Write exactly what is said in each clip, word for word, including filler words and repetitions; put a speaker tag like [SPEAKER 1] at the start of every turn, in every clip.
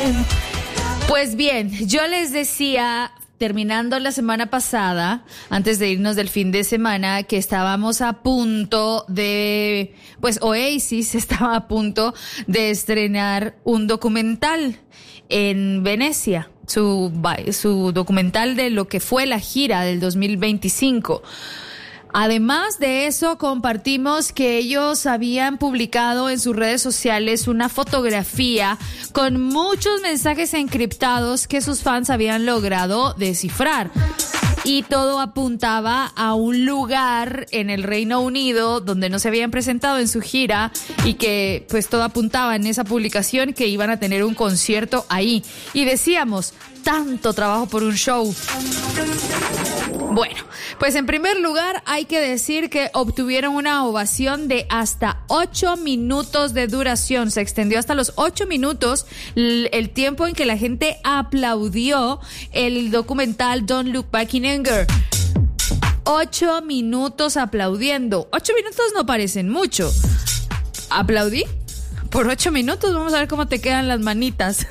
[SPEAKER 1] Pues bien, yo les decía, terminando la semana pasada, antes de irnos del fin de semana, que estábamos a punto de, pues Oasis estaba a punto de estrenar un documental en Venecia, su, su documental de lo que fue la gira del dos mil veinticinco. Además de eso, compartimos que ellos habían publicado en sus redes sociales una fotografía con muchos mensajes encriptados que sus fans habían logrado descifrar. Y todo apuntaba a un lugar en el Reino Unido donde no se habían presentado en su gira y que pues todo apuntaba en esa publicación que iban a tener un concierto ahí. Y decíamos, tanto trabajo por un show. Bueno, pues en primer lugar hay que decir que obtuvieron una ovación de hasta ocho minutos de duración. Se extendió hasta los ocho minutos el tiempo en que la gente aplaudió el documental Don't Look Back in Anger. Ocho minutos aplaudiendo. Ocho minutos no parecen mucho. ¿Aplaudí? Por ocho minutos, vamos a ver cómo te quedan las manitas.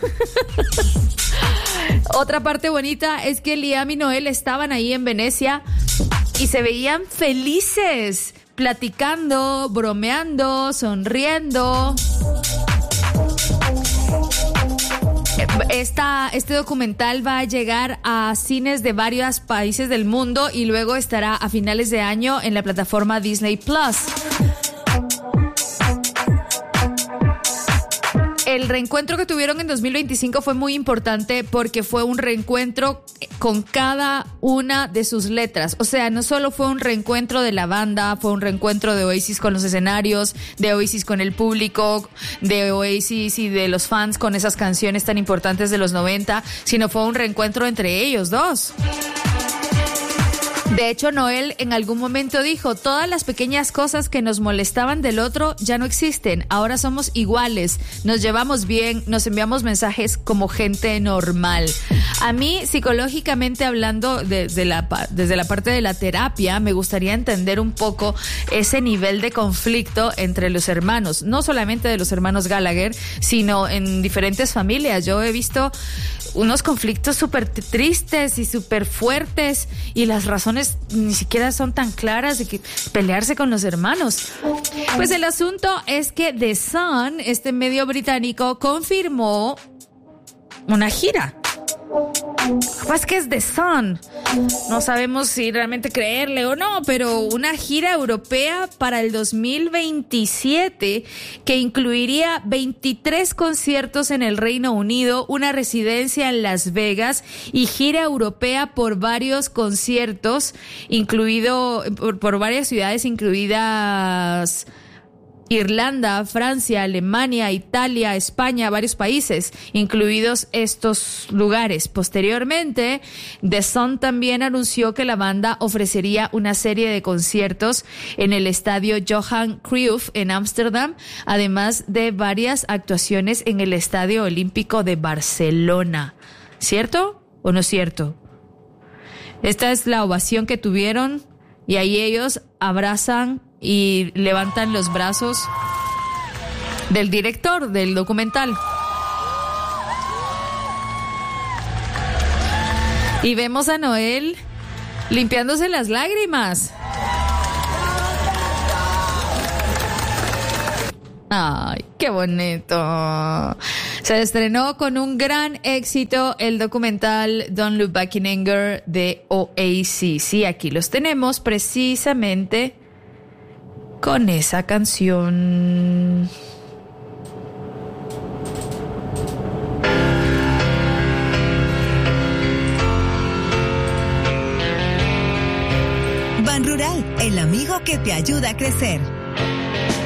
[SPEAKER 1] Otra parte bonita es que Liam y Noel estaban ahí en Venecia y se veían felices, platicando, bromeando, sonriendo. Esta, este documental va a llegar a cines de varios países del mundo y luego estará a finales de año en la plataforma Disney Plus. El reencuentro que tuvieron en dos mil veinticinco fue muy importante porque fue un reencuentro con cada una de sus letras. O sea, no solo fue un reencuentro de la banda, fue un reencuentro de Oasis con los escenarios, de Oasis con el público, de Oasis y de los fans con esas canciones tan importantes de los noventa, sino fue un reencuentro entre ellos dos. De hecho, Noel en algún momento dijo, todas las pequeñas cosas que nos molestaban del otro ya no existen, ahora somos iguales, nos llevamos bien, nos enviamos mensajes como gente normal. A mí, psicológicamente hablando, desde la, desde la parte de la terapia, me gustaría entender un poco ese nivel de conflicto entre los hermanos, no solamente de los hermanos Gallagher, sino en diferentes familias. Yo he visto unos conflictos súper tristes y súper fuertes y las razones ni siquiera son tan claras de que pelearse con los hermanos. Pues el asunto es que The Sun, este medio británico, confirmó una gira. Pues que es The Sun. No sabemos si realmente creerle o no, pero una gira europea para el dos mil veintisiete que incluiría veintitrés conciertos en el Reino Unido, una residencia en Las Vegas y gira europea por varios conciertos, incluido por, por varias ciudades, incluidas Irlanda, Francia, Alemania, Italia, España, varios países, incluidos estos lugares. Posteriormente, The Sun también anunció que la banda ofrecería una serie de conciertos en el estadio Johan Cruyff en Ámsterdam, además de varias actuaciones en el Estadio Olímpico de Barcelona. ¿Cierto o no es cierto? Esta es la ovación que tuvieron y ahí ellos abrazan y levantan los brazos del director del documental. Y vemos a Noel limpiándose las lágrimas. Ay, qué bonito. Se estrenó con un gran éxito el documental Don't Look Back in Anger de Oasis. Y aquí los tenemos precisamente con esa canción.
[SPEAKER 2] Ban Rural, el amigo que te ayuda a crecer.